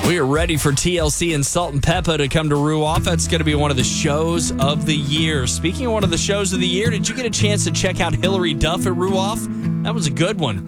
We are ready for TLC and Salt and Peppa to come to Ruoff. That's going to be one of the shows of the year. Speaking of one of the shows of the year, did you get a chance to check out Hillary Duff at Ruoff? That was a good one.